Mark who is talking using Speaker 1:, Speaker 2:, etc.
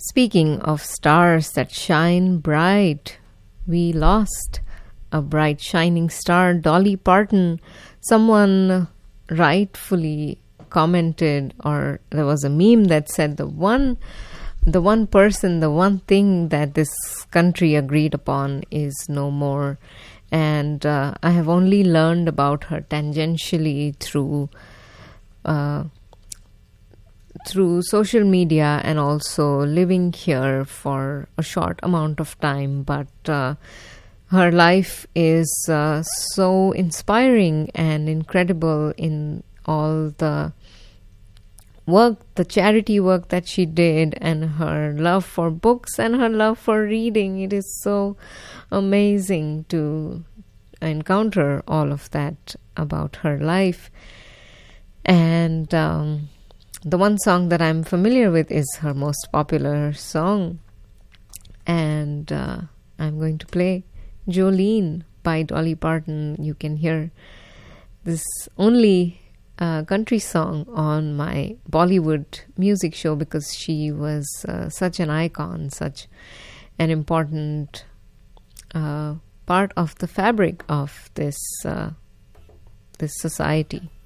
Speaker 1: Speaking of stars that shine bright, we lost a bright shining star, Dolly Parton. Someone rightfully commented, or there was a meme that said the one person, the one thing that this country agreed upon is no more. And I have only learned about her tangentially through social media and also living here for a short amount of time. But her life is so inspiring and incredible in all the work, the charity work that she did, and her love for books and her love for reading. It is so amazing to encounter all of that about her life. And the one song that I'm familiar with is her most popular song. And I'm going to play Jolene by Dolly Parton. You can hear this only country song on my Bollywood music show because she was such an icon, such an important part of the fabric of this society.